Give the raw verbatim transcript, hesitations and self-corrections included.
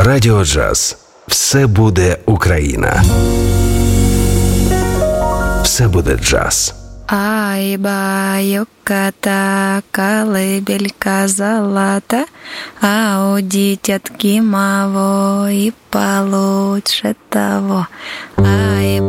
Радіо Джаз. Все буде Україна. Все буде джаз. Ай, баюката, колыбелька золота, а у дитятки маво и получше того. Ай,